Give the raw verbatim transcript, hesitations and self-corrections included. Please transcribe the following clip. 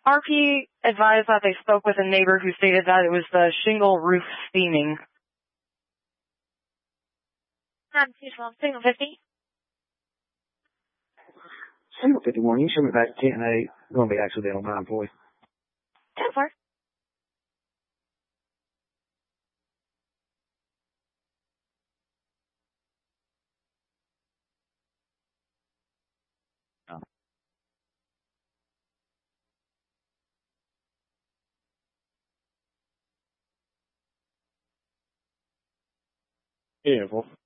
R P advised that they spoke with a neighbor who stated that it was the shingle roof steaming. nine two twelve, signal fifty. Signal fifty-one, you show me back to ten eight. Going to be accidental nine for you. ten four. Yeah, well.